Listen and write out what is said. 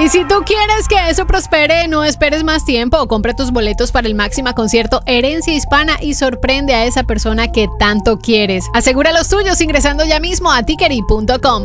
Y si tú quieres que eso prospere, no esperes más tiempo. Compra tus boletos para el Máxima Concierto Herencia Hispana y sorprende a esa persona que tanto quieres. Asegura los tuyos ingresando ya mismo a tickery.com.